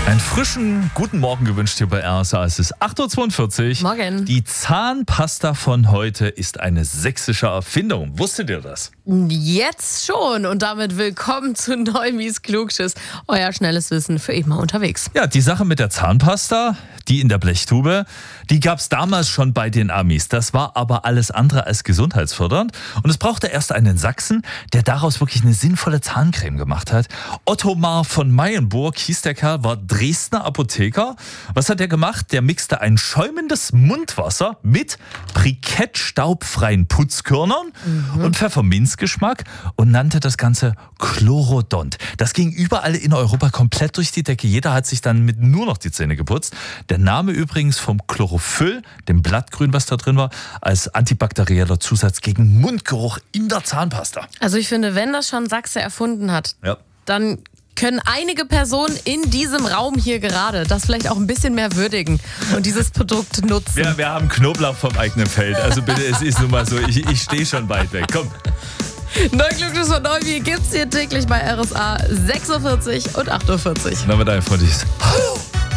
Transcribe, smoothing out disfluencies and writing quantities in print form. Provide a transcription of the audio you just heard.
Einen frischen guten Morgen gewünscht hier bei RSA. Es ist 8.42 Uhr. Morgen. Die Zahnpasta von heute ist eine sächsische Erfindung. Wusstet ihr das? Jetzt schon. Und damit willkommen zu Neumis Klugschiss. Euer schnelles Wissen für immer unterwegs. Ja, die Sache mit der Zahnpasta, die in der Blechtube, die gab es damals schon bei den Amis. Das war aber alles andere als gesundheitsfördernd. Und es brauchte erst einen Sachsen, der daraus wirklich eine sinnvolle Zahncreme gemacht hat. Ottomar von Meyenburg hieß der Kerl, war Dresdner Apotheker. Was hat er gemacht? Der mixte ein schäumendes Mundwasser mit brikettstaubfreien Putzkörnern und Pfefferminzgeschmack und nannte das Ganze Chlorodont. Das ging überall in Europa komplett durch die Decke. Jeder hat sich dann mit nur noch die Zähne geputzt. Der Name übrigens vom Chlorophyll, dem Blattgrün, was da drin war, als antibakterieller Zusatz gegen Mundgeruch in der Zahnpasta. Also ich finde, wenn das schon Sachse erfunden hat, dann können einige Personen in diesem Raum hier gerade das vielleicht auch ein bisschen mehr würdigen und dieses Produkt nutzen. Wir haben Knoblauch vom eigenen Feld. Also bitte, es ist nun mal so, ich stehe schon weit weg. Komm. Neuglücklich von Neuwi gibt's hier täglich bei RSA 6.40 Uhr und 8.40 Uhr. Na, mit deinem Freund.